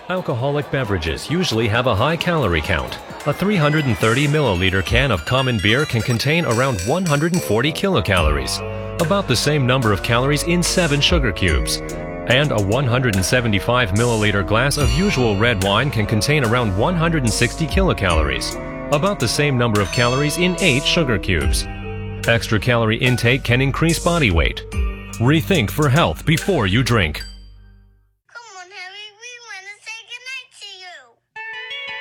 Alcoholic beverages usually have a high calorie count. A 330 milliliter can of common beer can contain around 140 kilocalories, about the same number of calories in 7 sugar cubes. And a 175 milliliter glass of usual red wine can contain around 160 kilocalories, about the same number of calories in 8 sugar cubes. Extra calorie intake can increase body weight. Rethink for health before you drink.